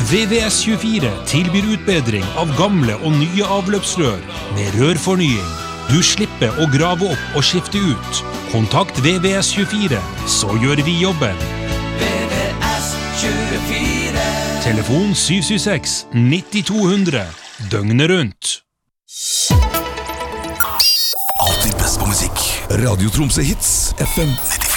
VVS24 tilbyr utbedring av gamle og nye avløpsrør med rørfornying. Du slipper å grave opp og skifte ut. Kontakt VVS24, så gjør vi jobben. VVS24. Telefon 776 9200. Døgnet rundt. Alltid best på musikk. Radio Tromsø Hits FM 90.